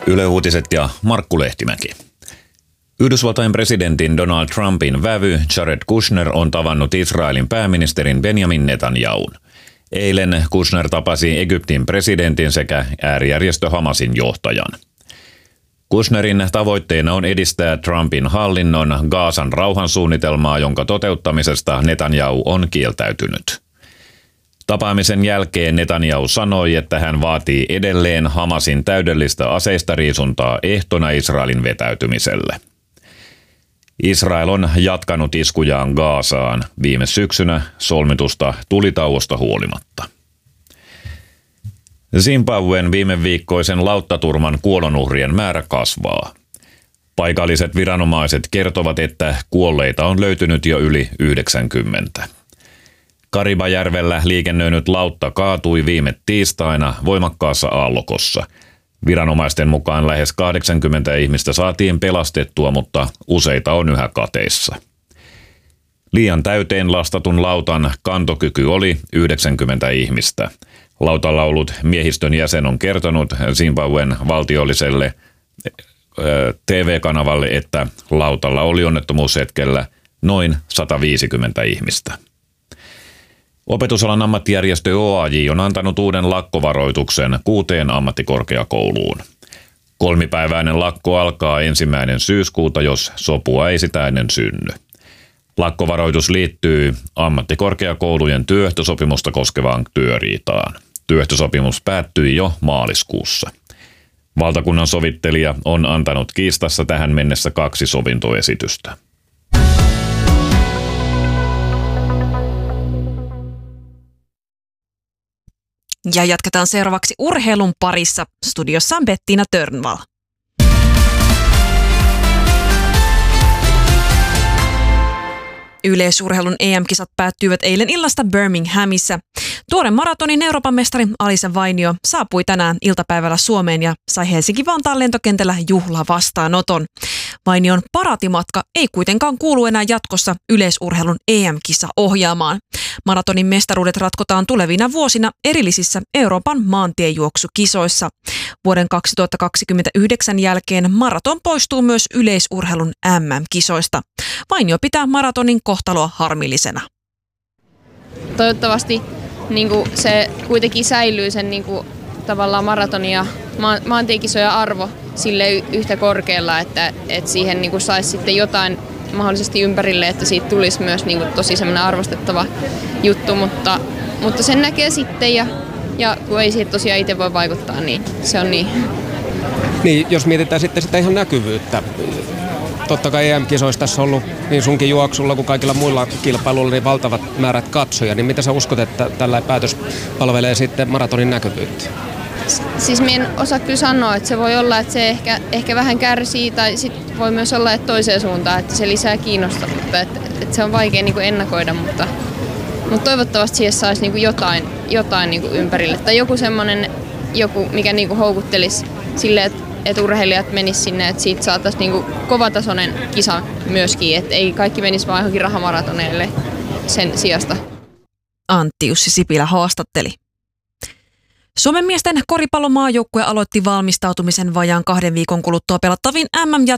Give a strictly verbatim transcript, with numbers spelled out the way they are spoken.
Yle Uutiset ja Markku Lehtimäki. Yhdysvaltain presidentin Donald Trumpin vävy Jared Kushner on tavannut Israelin pääministerin Benjamin Netanyahun. Eilen Kushner tapasi Egyptin presidentin sekä äärijärjestö Hamasin johtajan. Kushnerin tavoitteena on edistää Trumpin hallinnon Gazan rauhansuunnitelmaa, jonka toteuttamisesta Netanyahu on kieltäytynyt. Tapaamisen jälkeen Netanyahu sanoi, että hän vaatii edelleen Hamasin täydellistä aseistariisuntaa ehtona Israelin vetäytymiselle. Israel on jatkanut iskujaan Gazaan viime syksynä solmitusta tulitauosta huolimatta. Zimbabwen viime viikkoisen lauttaturman kuolonuhrien määrä kasvaa. Paikalliset viranomaiset kertovat, että kuolleita on löytynyt jo yli yhdeksänkymmentä. Karibajärvellä liikennöinyt lautta kaatui viime tiistaina voimakkaassa aallokossa. Viranomaisten mukaan lähes kahdeksankymmentä ihmistä saatiin pelastettua, mutta useita on yhä kateissa. Liian täyteen lastatun lautan kantokyky oli yhdeksänkymmentä ihmistä. Lautalla ollut miehistön jäsen on kertonut Zimbabwen valtiolliselle T V-kanavalle, että lautalla oli onnettomuushetkellä noin sata viisikymmentä ihmistä. Opetusalan ammattijärjestö O A J on antanut uuden lakkovaroituksen kuuteen ammattikorkeakouluun. Kolmipäiväinen lakko alkaa ensimmäinen syyskuuta, jos sopua ei sitä ennen synny. Lakkovaroitus liittyy ammattikorkeakoulujen työehtosopimusta koskevaan työriitaan. Työehtosopimus päättyi jo maaliskuussa. Valtakunnan sovittelija on antanut kiistassa tähän mennessä kaksi sovintoesitystä. Ja jatketaan seuraavaksi urheilun parissa. Studiossa on Bettina Törnvall. Yleisurheilun E M-kisat päättyivät eilen illasta Birminghamissa. Tuore maratonin Euroopan mestari Alisa Vainio saapui tänään iltapäivällä Suomeen ja sai Helsinki-Vantaan lentokentällä juhla vastaanoton. Vainion paraatimatka ei kuitenkaan kuulu enää jatkossa yleisurheilun E M-kisa-ohjelmaan. Maratonin mestaruudet ratkotaan tulevina vuosina erillisissä Euroopan maantiejuoksukisoissa. Vuoden kaksituhattakaksikymmentäyhdeksän jälkeen maraton poistuu myös yleisurheilun M M-kisoista. Vainio pitää maratonin kohtaloa harmillisena. Toivottavasti niin kuin se kuitenkin säilyy sen niin kuin, tavallaan maratonin ja ma- maantiekisojen arvo sille y- yhtä korkealla, että, että siihen niin kuin saisi sitten jotain mahdollisesti ympärille, että siitä tulisi myös niin kuin, tosi semmoinen arvostettava juttu, mutta, mutta sen näkee sitten ja, ja kun ei siihen tosiaan itse voi vaikuttaa, niin se on niin. Niin, jos mietitään sitten sitä ihan näkyvyyttä. Totta kai E M-kisoissa tässä on ollut niin sunkin juoksulla kuin kaikilla muilla kilpailuilla niin valtavat määrät katsoja. Niin mitä sä uskot, että tällä päätös palvelee sitten maratonin näkyvyyttä? Siis minä en osaa kyllä sanoa, että se voi olla, että se ehkä, ehkä vähän kärsii tai sit voi myös olla, että toiseen suuntaan, että se lisää kiinnostavuutta. Että, että se on vaikea niin kuin ennakoida, mutta, mutta toivottavasti siihen saisi niin kuin jotain, jotain niin kuin ympärille. Tai joku semmoinen, joku, mikä niin kuin houkuttelisi silleen, että että urheilijat menis sinne, että siitä saataisiin niinku kovatasoinen kisa myöskin, että ei kaikki menisi vaan johonkin rahamaratoneille sen sijasta. Antti Jussi Sipilä haastatteli. Suomen miesten koripallomaajoukkue aloitti valmistautumisen vajaan kahden viikon kuluttua pelattaviin M M- ja